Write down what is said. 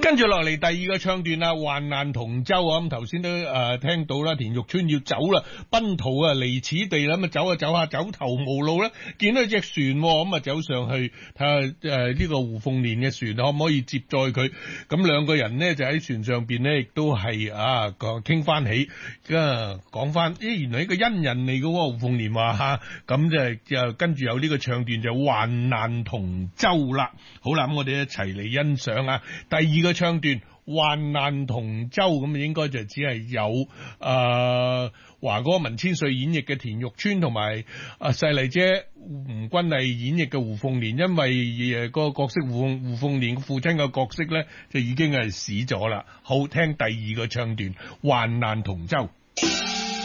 跟住落嚟第二個唱段啦，患難同舟啊，咁頭先都聽到啦，田玉村要走啦，奔逃啊離此地啦，咁啊走下走下走投無路啦，見到隻船咁啊走上去睇下呢個胡鳳蓮嘅船可唔可以接載佢，咁兩個人呢，就喺船上邊呢，亦都係傾翻起，講翻原來呢個恩人嚟嘅喎，胡鳳蓮話吓，咁就跟住有呢個唱段就患難同舟啦。好啦，咁我哋一齊嚟欣賞啊第二個唱段患難同舟，咁應該就只係有華哥文千歲演繹嘅田玉村同埋細麗姐吳君麗演繹嘅胡鳳蓮，因為個角色胡鳳蓮父親嘅角色咧就已經係死咗啦。好，聽第二個唱段患難同舟。